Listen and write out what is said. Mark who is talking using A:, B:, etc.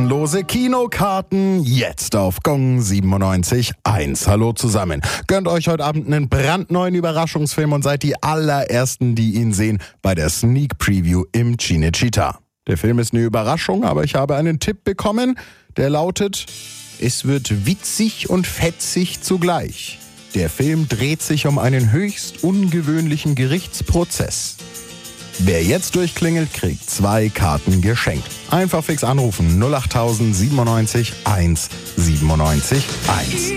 A: Kostenlose Kinokarten jetzt auf Gong 97.1. Hallo zusammen. Gönnt euch heute Abend einen brandneuen Überraschungsfilm und seid die allerersten, die ihn sehen bei der Sneak Preview im Cinecittà. Der Film ist eine Überraschung, aber ich habe einen Tipp bekommen, der lautet: Es wird witzig und fetzig zugleich. Der Film dreht sich um einen höchst ungewöhnlichen Gerichtsprozess. Wer jetzt durchklingelt, kriegt 2 Karten geschenkt. Einfach fix anrufen 08000 97 1 97 1.